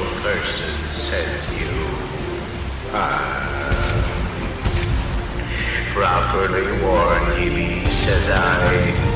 person sent you. Properly warned, he says I.